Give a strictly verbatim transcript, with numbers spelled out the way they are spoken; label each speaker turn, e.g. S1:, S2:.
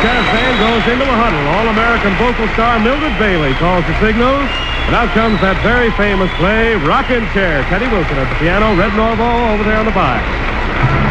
S1: broadcast band goes into the huddle. All-American vocal star Mildred Bailey calls the signals. And out comes that very famous play, Rockin' Chair. Teddy Wilson at the piano, Red Norvo over there on the box.